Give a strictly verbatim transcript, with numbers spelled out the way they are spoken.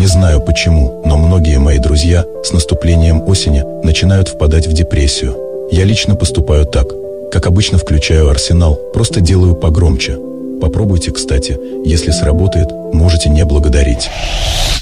Не знаю почему, но многие мои друзья с наступлением осени начинают впадать в депрессию. Я лично поступаю так. Как обычно, включаю Арсенал, просто делаю погромче. Попробуйте, кстати, если сработает, можете не благодарить.